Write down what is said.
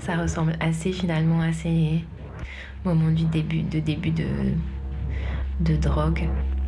Ça ressemble assez finalement à ces moments du début de drogue.